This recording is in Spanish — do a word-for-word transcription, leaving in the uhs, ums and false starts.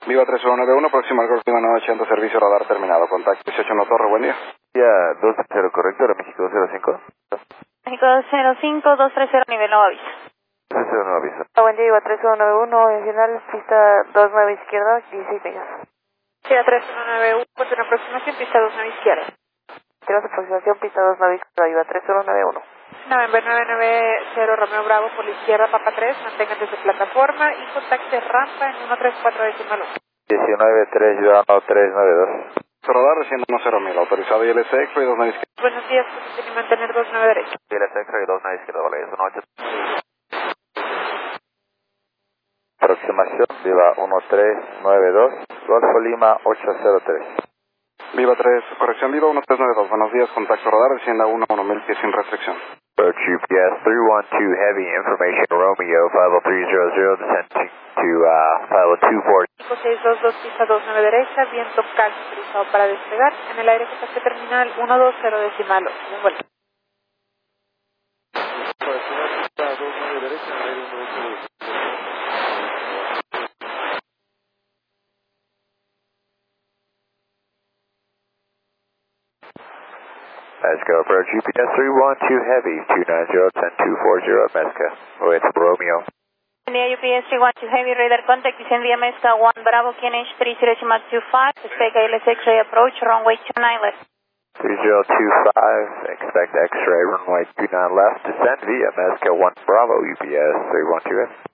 Viva tres uno nueve uno, próximo al Golf Lima nueve ochenta, servicio radar terminado. Contacto dieciocho en la torre, buen día. Ya, dos cero correcto, era México dos cero cinco. México dos cero cinco, dos tres cero, nivel nuevo aviso. dos cero nueve aviso. Buen día, Viva tres uno nueve uno, adicional, pista dos nueve izquierda, dieciséis millas. Viva tres uno nueve uno, por una aproximación, pista dos nueve izquierda. Tenemos aproximación, pista dos nueve izquierda, Viva tres uno nueve uno. November nueve nueve cero, Romeo Bravo, por la izquierda, Papa tres, manténgase su plataforma y contacte rampa en uno tres cuatro decimal uno. diecinueve tres, Giordano tres nueve dos. Radar recién uno cero mil, autorizado I L C, X-Ray dos nueve izquierda. Buenos días, posición y mantener dos nueve derecho. I L S X-Ray dos nueve izquierda, vale, es uno ocho. Aproximación, Viva uno tres nueve dos, Golfo Lima ocho cero tres. Viva tres, corrección Viva uno tres nueve dos, buenos días, contacto radar, descienda uno uno mil pies sin restricción. Approach U P S three one two heavy, information Romeo five oh three zero zero, descending to uh, five oh two four. cinco seis dos dos, pista dos nueve derecha, viento calmo autorizado para despegar, en el aire contacte terminal uno dos cero decimal ocho. Muy bueno. Let's go, approach U P S three one two heavy, two nine zero, one zero two four zero, Mesca, with Romeo. India U P S three one two heavy, radar contact, descend via Mesca one Bravo, K N H three zero two five, expect I L S X-ray approach, runway two nine left. three zero two five, expect X-ray, runway two nine left, descend via Mesca one Bravo, U P S three one two heavy.